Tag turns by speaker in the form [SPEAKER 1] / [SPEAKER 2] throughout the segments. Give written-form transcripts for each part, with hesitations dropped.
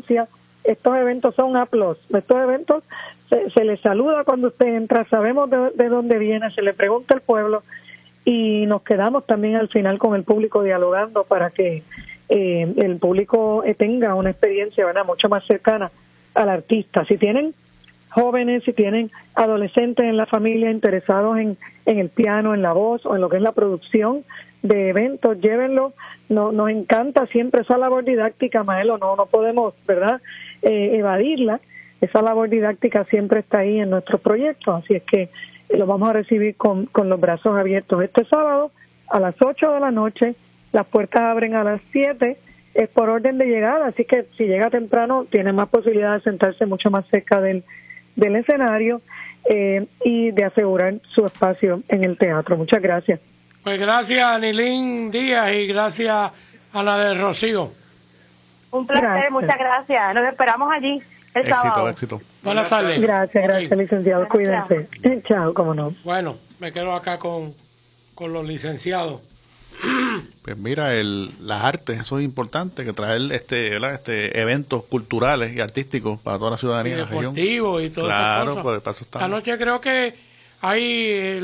[SPEAKER 1] experiencia. Estos eventos son A+. Estos eventos se les saluda cuando usted entra, sabemos de dónde viene, se le pregunta al pueblo y nos quedamos también al final con el público dialogando para que el público tenga una experiencia, ¿verdad?, mucho más cercana al artista. Si tienen jóvenes, si tienen adolescentes en la familia interesados en el piano, en la voz o en lo que es la producción de eventos, llévenlo. Nos encanta siempre esa labor didáctica, Maelo, no podemos, ¿verdad?, evadirla. Esa labor didáctica siempre está ahí en nuestros proyectos, así es que lo vamos a recibir con los brazos abiertos. Este sábado a las 8 de la noche, las puertas abren a las 7, es por orden de llegada, así que si llega temprano tiene más posibilidad de sentarse mucho más cerca del escenario y de asegurar su espacio en el teatro. Muchas gracias.
[SPEAKER 2] Pues gracias a Nilín Díaz y gracias a la de Rocío.
[SPEAKER 3] Un placer, gracias. Muchas gracias. Nos esperamos allí el sábado.
[SPEAKER 4] Éxito.
[SPEAKER 2] Buenas tardes.
[SPEAKER 1] Gracias, licenciado. Cuídense. Chao, cómo no.
[SPEAKER 2] Bueno, me quedo acá con los licenciados.
[SPEAKER 4] Pues mira, las artes, eso es importante, que traer eventos culturales y artísticos para toda la ciudadanía
[SPEAKER 2] y
[SPEAKER 4] de la región.
[SPEAKER 2] Deportivos y todo eso.
[SPEAKER 4] Claro, pues para eso está.
[SPEAKER 2] Esta noche creo que hay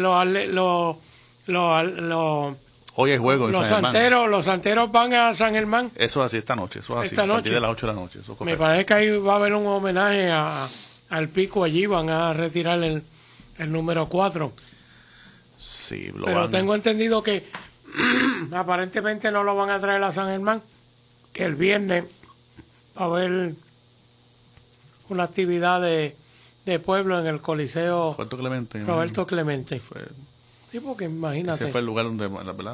[SPEAKER 4] hoy hay juego en San Germán.
[SPEAKER 2] Los santeros van a San Germán.
[SPEAKER 4] Eso es así esta noche, eso es así,
[SPEAKER 2] esta
[SPEAKER 4] a partir
[SPEAKER 2] noche.
[SPEAKER 4] de las 8 de la noche. Eso
[SPEAKER 2] me parece que ahí va a haber un homenaje al Pico allí, van a retirar el número 4.
[SPEAKER 4] Sí,
[SPEAKER 2] pero tengo entendido que aparentemente no lo van a traer a San Germán, que el viernes va a haber una actividad de pueblo en el Coliseo Roberto Clemente. Sí, porque imagínate.
[SPEAKER 4] Ese fue el lugar donde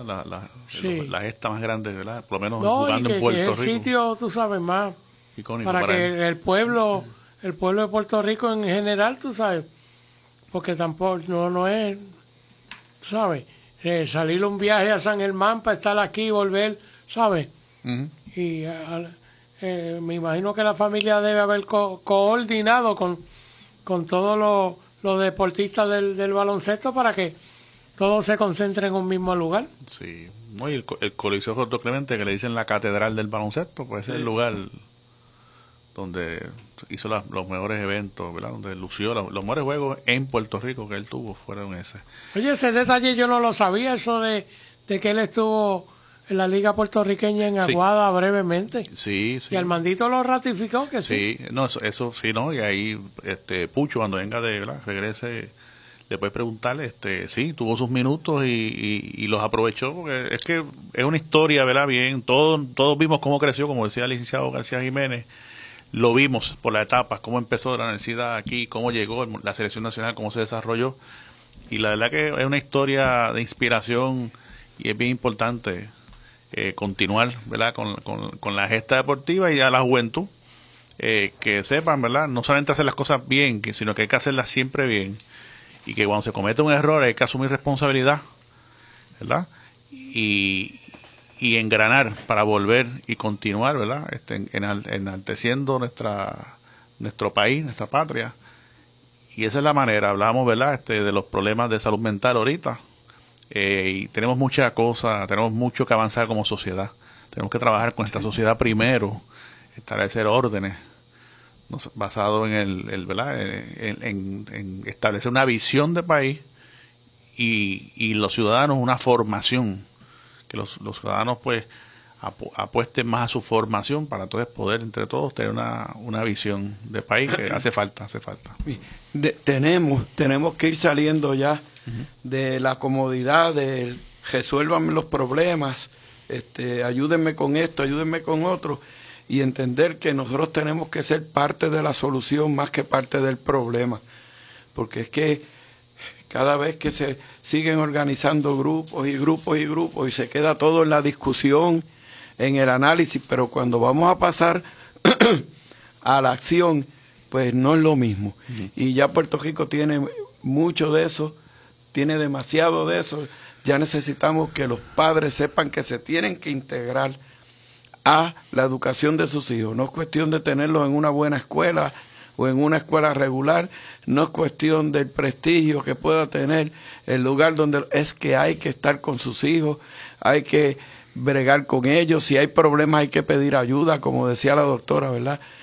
[SPEAKER 4] la gesta más grande, ¿verdad? Por lo menos jugando en Puerto Rico.
[SPEAKER 2] Es el sitio, tú sabes, más
[SPEAKER 4] icónico
[SPEAKER 2] para que el pueblo de Puerto Rico en general, tú sabes, porque tampoco no es, tú sabes, salir un viaje a San Germán para estar aquí y volver, ¿sabes?
[SPEAKER 4] Uh-huh.
[SPEAKER 2] Y me imagino que la familia debe haber coordinado con todos los deportistas del baloncesto para que todos se concentren en un mismo lugar.
[SPEAKER 4] Sí, no, y el Coliseo Roberto Clemente, que le dicen la catedral del baloncesto, pues es el lugar donde hizo los mejores eventos, ¿verdad? Donde lució los mejores juegos en Puerto Rico que él tuvo, fueron ese.
[SPEAKER 2] Oye, ese detalle yo no lo sabía, eso de que él estuvo en la Liga Puertorriqueña en Aguada brevemente.
[SPEAKER 4] Sí.
[SPEAKER 2] Y Armandito lo ratificó que sí.
[SPEAKER 4] Sí, no, eso sí, ¿no? Y ahí, Pucho, cuando venga ¿verdad? Regrese, le puedes preguntarle, sí, tuvo sus minutos y los aprovechó, porque es que es una historia, ¿verdad? Bien, todos vimos cómo creció, como decía el licenciado García Jiménez, lo vimos por las etapas, cómo empezó la universidad aquí, cómo llegó la selección nacional, cómo se desarrolló, y la verdad que es una historia de inspiración y es bien importante continuar, ¿verdad? Con la gesta deportiva y a la juventud, que sepan, ¿verdad? No solamente hacer las cosas bien, sino que hay que hacerlas siempre bien, y que cuando se comete un error hay que asumir responsabilidad, ¿verdad? Y engranar para volver y continuar, ¿verdad? Enalteciendo nuestro país, nuestra patria. Y esa es la manera. Hablamos, ¿verdad? De los problemas de salud mental ahorita. Y tenemos muchas cosas, tenemos mucho que avanzar como sociedad. Tenemos que trabajar con nuestra sociedad primero, establecer órdenes basado en ¿verdad? En establecer una visión de país y los ciudadanos una formación, que los ciudadanos pues apuesten más a su formación para entonces poder entre todos tener una visión de país que hace falta.
[SPEAKER 5] Tenemos que ir saliendo ya de la comodidad de resuélvanme los problemas, ayúdenme con esto, ayúdenme con otro, y entender que nosotros tenemos que ser parte de la solución más que parte del problema, porque es que cada vez que se siguen organizando grupos y se queda todo en la discusión, en el análisis, pero cuando vamos a pasar a la acción, pues no es lo mismo. Y ya Puerto Rico tiene mucho de eso, tiene demasiado de eso. Ya necesitamos que los padres sepan que se tienen que integrar a la educación de sus hijos. No es cuestión de tenerlos en una buena escuela o en una escuela regular, no es cuestión del prestigio que pueda tener el lugar donde, es que hay que estar con sus hijos, hay que bregar con ellos, si hay problemas hay que pedir ayuda, como decía la doctora, ¿verdad?